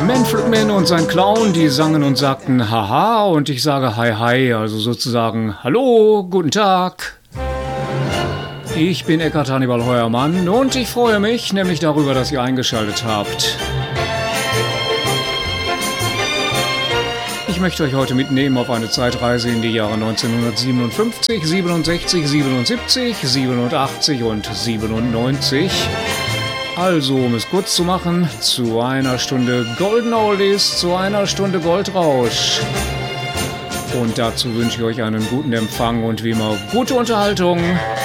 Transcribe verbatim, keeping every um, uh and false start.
Manfred Mann und sein Clown, die sangen und sagten Haha und ich sage Hi Hi, also sozusagen Hallo, guten Tag. Ich bin Eckhard Hannibal Heuermann und ich freue mich nämlich darüber, dass ihr eingeschaltet habt. Ich möchte euch heute mitnehmen auf eine Zeitreise in die Jahre neunzehnhundertsiebenundfünfzig, siebenundsechzig, siebenundsiebzig, siebenundachtzig und siebenundneunzig. Also, um es kurz zu machen, zu einer Stunde Golden Oldies, zu einer Stunde Goldrausch. Und dazu wünsche ich euch einen guten Empfang und wie immer gute Unterhaltung.